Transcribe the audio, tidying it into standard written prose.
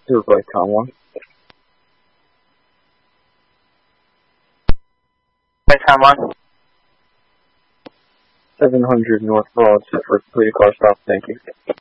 Zero Flight Con 1. Flight Con 1. 700 North Broad, set for completed car stop, thank you.